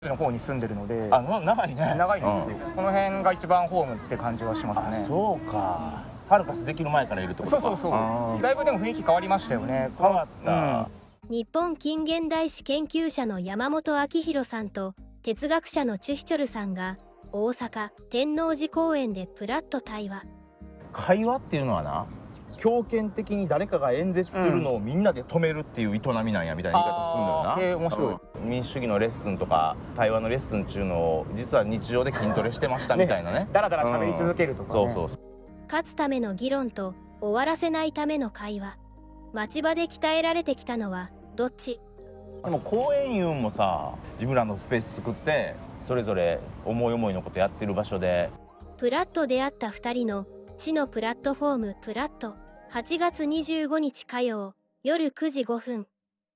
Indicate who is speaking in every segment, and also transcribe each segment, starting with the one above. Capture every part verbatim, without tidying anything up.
Speaker 1: の方に住んでるので、
Speaker 2: あ、長いね。
Speaker 1: 長いんですよ、うん、この辺が一番ホームって感じはしますね。
Speaker 2: そうか、ハルカスできる前からいるってことか。
Speaker 1: そうそうそう、だいぶでも雰囲気変わりましたよね。
Speaker 2: 変わった、
Speaker 1: うん、
Speaker 3: 日本近現代史研究者の山本明弘さんと哲学者のチュヒチョルさんが大阪天王寺公園でプラッと対話。
Speaker 2: 会話っていうのはな、強権的に誰かが演説するのをみんなで止めるっていう営みなんやみたいな言い方するんだよな。
Speaker 1: へえ、面白い、
Speaker 2: うん、民主主義のレッスンとか対話のレッスンっていうのを実は日常で筋トレしてましたみたいなね。ね、
Speaker 1: だらだら喋り続けるとか、ね、
Speaker 2: うん、そうそう。
Speaker 3: 勝つための議論と終わらせないための会話。町場で鍛えられてきたのはどっち？
Speaker 2: でも公園いうんもさ、自分らのスペース作ってそれぞれ思い思いのことやってる場所で。
Speaker 3: プラッと出会ったふたりの知のプラットフォームプラット。はちがつにじゅうごにち火曜夜くじごふん。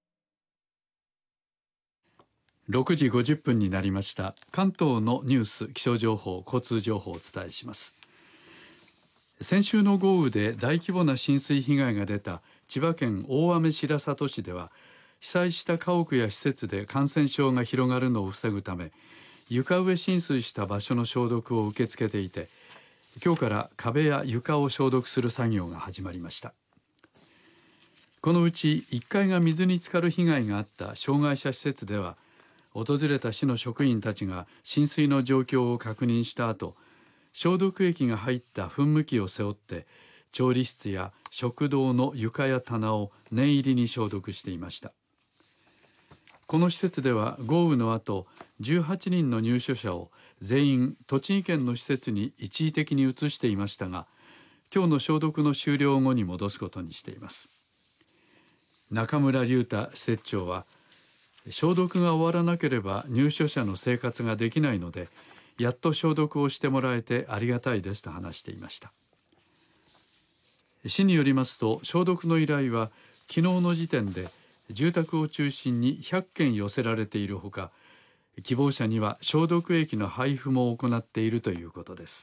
Speaker 4: ろくじごじゅっぷんになりました。関東のニュース、気象情報、交通情報をお伝えします。先週の豪雨で大規模な浸水被害が出た千葉県大網白里市では、被災した家屋や施設で感染症が広がるのを防ぐため、床上浸水した場所の消毒を受け付けていて、今日から壁や床を消毒する作業が始まりました。このうちいっかいが水に浸かる被害があった障害者施設では、訪れた市の職員たちが浸水の状況を確認した後、消毒液が入った噴霧器を背負って調理室や食堂の床や棚を念入りに消毒していました。この施設では豪雨の後、じゅうはちにんの入所者を全員栃木県の施設に一時的に移していましたが、今日の消毒の終了後に戻すことにしています。中村隆太施設長は、消毒が終わらなければ入所者の生活ができないので、やっと消毒をしてもらえてありがたいですと話していました。市によりますと、消毒の依頼は昨日の時点で住宅を中心にひゃっけん寄せられているほか、希望者には消毒液の配布も行っているということです。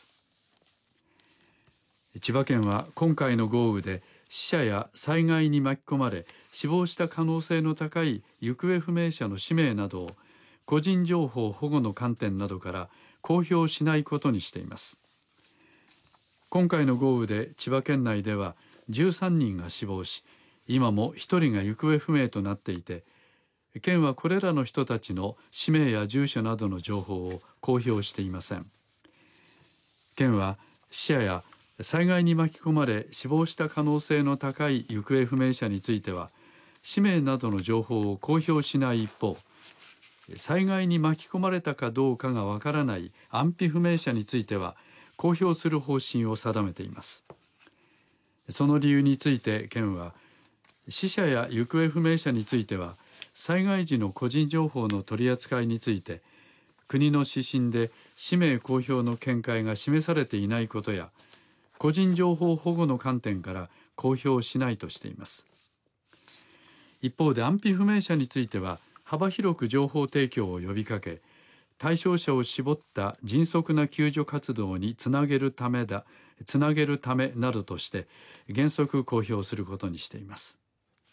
Speaker 4: 千葉県は今回の豪雨で死者や災害に巻き込まれ死亡した可能性の高い行方不明者の氏名などを個人情報保護の観点などから公表しないことにしています。今回の豪雨で千葉県内ではじゅうさんにんが死亡し、今もひとりが行方不明となっていて、県はこれらの人たちの氏名や住所などの情報を公表していません。県は死者や災害に巻き込まれ死亡した可能性の高い行方不明者については、氏名などの情報を公表しない一方、災害に巻き込まれたかどうかがわからない安否不明者については公表する方針を定めています。その理由について県は、死者や行方不明者については災害時の個人情報の取り扱いについて国の指針で氏名公表の見解が示されていないことや、個人情報保護の観点から公表しないとしています。一方で安否不明者については幅広く情報提供を呼びかけ、対象者を絞った迅速な救助活動につなげるためだつなげるためなどとして原則公表することにしています。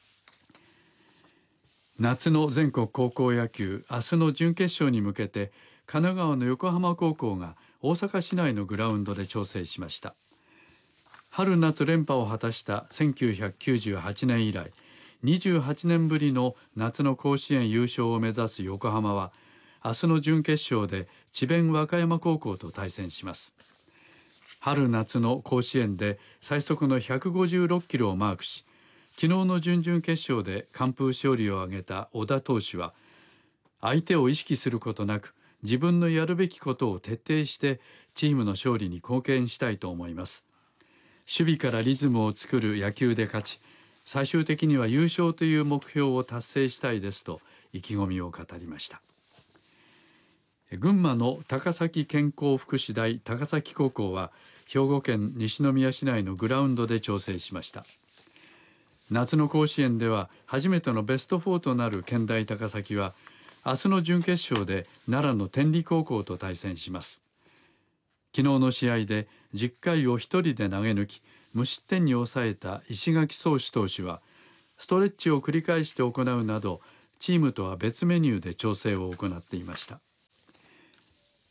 Speaker 4: 夏の全国高校野球、明日の準決勝に向けて神奈川の横浜高校が大阪市内のグラウンドで調整しました。春夏連覇を果たしたせんきゅうひゃくきゅうじゅうはちねん以来にじゅうはちねんぶりの夏の甲子園優勝を目指す横浜は、明日の準決勝で智弁和歌山高校と対戦します。春夏の甲子園で最速のひゃくごじゅうろっキロをマークし、昨日の準々決勝で完封勝利を挙げた小田投手は、相手を意識することなく自分のやるべきことを徹底してチームの勝利に貢献したいと思います。守備からリズムを作る野球で勝ち、最終的には優勝という目標を達成したいですと意気込みを語りました。群馬の高崎健康福祉大高崎高校は兵庫県西宮市内のグラウンドで調整しました。夏の甲子園では初めてのベストよんとなる県大高崎は、明日の準決勝で奈良の天理高校と対戦します。昨日の試合でじゅっかいをひとりで投げ抜き無失点に抑えた石垣宗志投手は、ストレッチを繰り返して行うなどチームとは別メニューで調整を行っていました。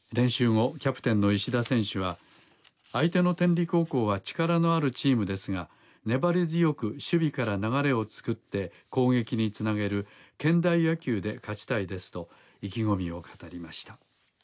Speaker 4: 練習後、キャプテンの石田選手は、相手の天理高校は力のあるチームですが、粘り強く守備から流れを作って攻撃につなげる県大野球で勝ちたいですと意気込みを語りました。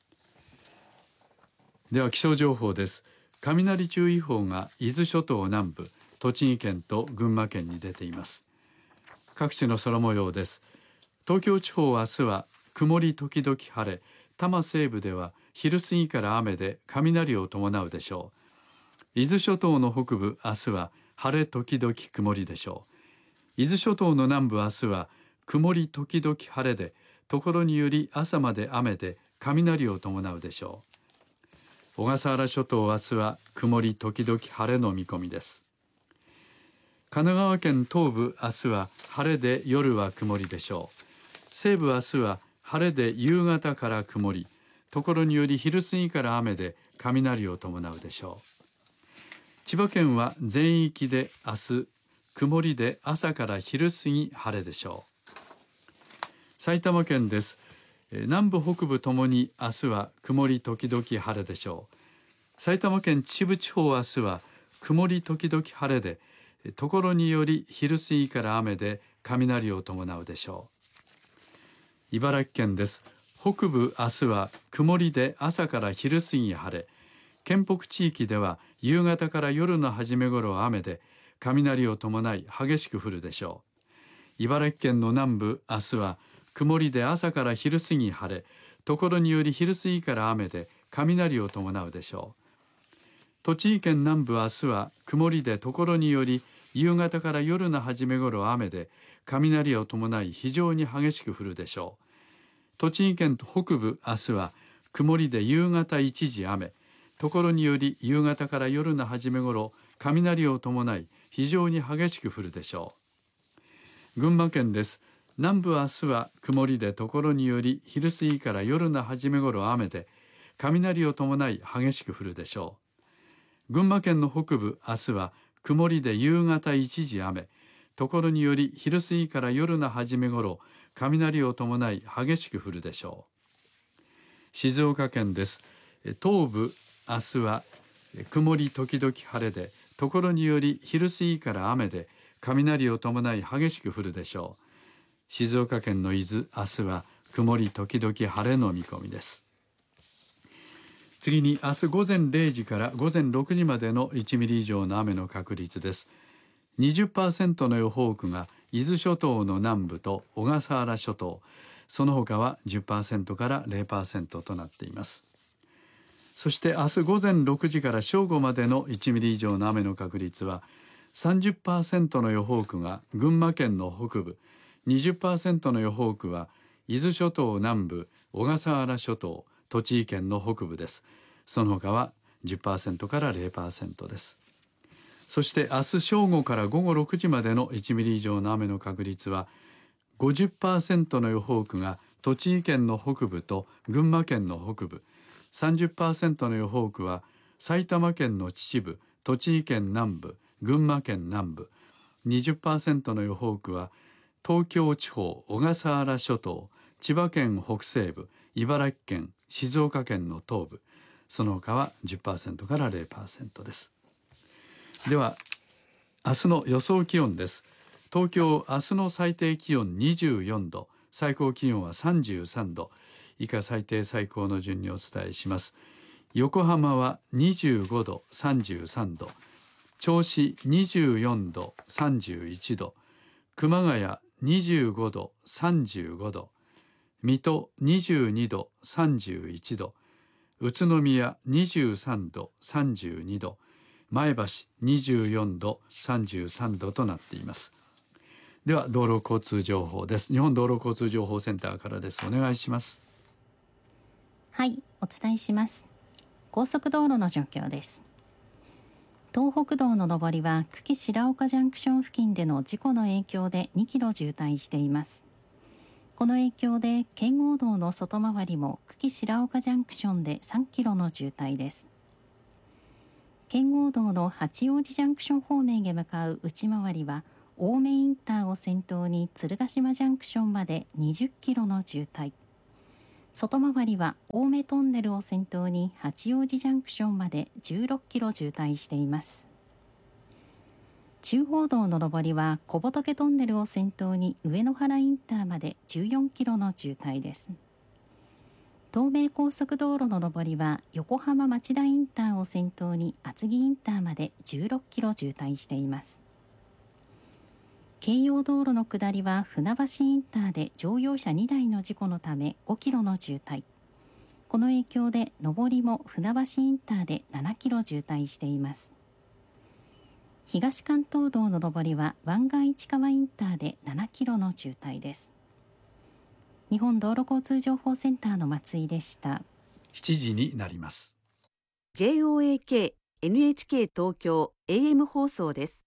Speaker 4: では気象情報です。雷注意報が伊豆諸島南部、栃木県と群馬県に出ています。各地の空模様です。東京地方は明日は曇り時々晴れ、多摩西部では昼過ぎから雨で雷を伴うでしょう。伊豆諸島の北部、明日は晴れ時々曇りでしょう。伊豆諸島の南部、明日は曇り時々晴れで、ところにより朝まで雨で雷を伴うでしょう。小笠原諸島、明日は曇り時々晴れの見込みです。神奈川県東部、明日は晴れで夜は曇りでしょう。西部、明日は晴れで夕方から曇り、ところにより昼過ぎから雨で雷を伴うでしょう。千葉県は全域で明日曇りで朝から昼過ぎ晴れでしょう。埼玉県です。南部北部ともに明日は曇り時々晴れでしょう。埼玉県秩父地方、明日は曇り時々晴れで、ところにより昼過ぎから雨で雷を伴うでしょう。茨城県です。北部、明日は曇りで朝から昼過ぎ晴れ、県北地域では夕方から夜の初め頃は雨で雷を伴い激しく降るでしょう。茨城県の南部、明日は曇りで朝から昼過ぎ晴れ、ところにより昼過ぎから雨で雷を伴うでしょう。栃木県南部、明日は曇りでところにより夕方から夜の初め頃は雨で雷を伴い非常に激しく降るでしょう。栃木県北部、明日は曇りで夕方一時雨、ところにより夕方から夜の初め頃雷を伴い非常に激しく降るでしょう。群馬県です。南部、明日は曇りでところにより昼過ぎから夜の初め頃雨で雷を伴い激しく降るでしょう。群馬県の北部、明日は曇りで夕方一時雨、ところにより昼過ぎから夜の初め頃雷を伴い激しく降るでしょう。静岡県です。東部、明日は曇り時々晴れで、ところにより昼過ぎから雨で雷を伴い激しく降るでしょう。静岡県の伊豆、明日は曇り時々晴れの見込みです。次に明日午前れいじから午前ろくじまでのいちミリ以上の雨の確率です。にじゅっパーセント の予報区が伊豆諸島の南部と小笠原諸島、その他は じゅっパーセント から ゼロパーセント となっています。そして明日午前ろくじから正午までのいちミリ以上の雨の確率は さんじゅっパーセント の予報区が群馬県の北部、にじゅっパーセント の予報区は伊豆諸島南部、小笠原諸島、栃木県の北部です。その他は じゅっパーセント から ゼロパーセント です。そして明日正午から午後ろくじまでのいちミリ以上の雨の確率は ごじゅっパーセント の予報区が栃木県の北部と群馬県の北部、さんじゅっパーセント の予報区は埼玉県の秩父、栃木県南部、群馬県南部、にじゅっパーセント の予報区は東京地方、小笠原諸島、千葉県北西部、茨城県、静岡県の東部、その他は じゅっパーセント から ゼロパーセント です。では明日の予想気温です。東京、明日の最低気温にじゅうよんど、最高気温はさんじゅうさんど、以下最低最高の順にお伝えします。横浜はにじゅうごど、さんじゅうさんど、銚子にじゅうよんど、さんじゅういちど、熊谷にじゅうごど、さんじゅうごど、水戸にじゅうにど、さんじゅういちど、宇都宮にじゅうさんど、さんじゅうにど、前橋にじゅうよんど、さんじゅうさんどとなっています。では道路交通情報です。日本道路交通情報センターからです。お願いします。
Speaker 5: はい、お伝えします。高速道路の状況です。東北道の上りは久喜白岡ジャンクション付近での事故の影響でにキロ渋滞しています。この影響で圏央道の外回りも久喜白岡ジャンクションでさんキロの渋滞です。圏央道の八王子ジャンクション方面へ向かう内回りは青梅インターを先頭に鶴ヶ島ジャンクションまでにじゅっキロの渋滞、 外回りは青梅トンネルを先頭に八王子ジャンクションまでじゅうろっキロ渋滞しています。中央道の上りは小仏トンネルを先頭に上野原インターまでじゅうよんキロの渋滞です。東名高速道路の上りは横浜町田インターを先頭に厚木インターまでじゅうろっキロ渋滞しています。京葉道路の下りは船橋インターで乗用車にだいの事故のためごキロの渋滞。この影響で上りも船橋インターでななキロ渋滞しています。東関東道の上りは湾岸市川インターでななキロの渋滞です。日本道路交通情報センターの松井でした。
Speaker 4: しちじになります。
Speaker 6: ジェイオーエーケー エヌエイチケー 東京 エーエム 放送です。